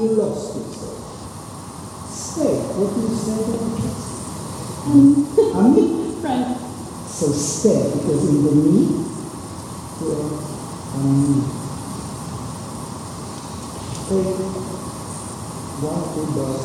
you lost yourself. Stay. What do you say to the text? Right. So stay, because in the me, take what it does